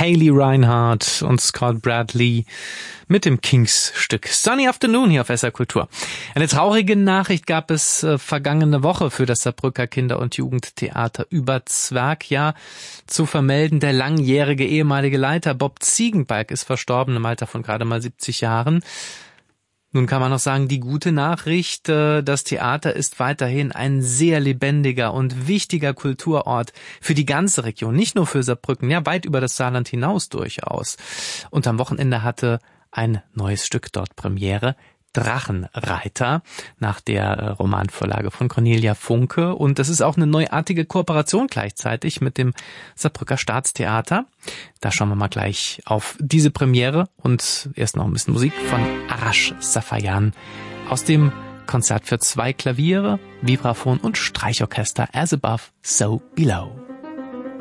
Haley Reinhardt und Scott Bradley mit dem Kings-Stück Sunny Afternoon hier auf SR Kultur. Eine traurige Nachricht gab es vergangene Woche für das Saarbrücker Kinder- und Jugendtheater Überzwerg. Ja, zu vermelden, der langjährige ehemalige Leiter Bob Ziegenbalg ist verstorben im Alter von gerade mal 70 Jahren. Nun kann man noch sagen, die gute Nachricht, das Theater ist weiterhin ein sehr lebendiger und wichtiger Kulturort für die ganze Region, nicht nur für Saarbrücken, ja weit über das Saarland hinaus durchaus. Und am Wochenende hatte ein neues Stück dort Premiere, Drachenreiter, nach der Romanvorlage von Cornelia Funke. Und das ist auch eine neuartige Kooperation gleichzeitig mit dem Saarbrücker Staatstheater. Da schauen wir mal gleich auf diese Premiere und erst noch ein bisschen Musik von Arash Safayan aus dem Konzert für 2 Klaviere, Vibraphon und Streichorchester As Above, So Below.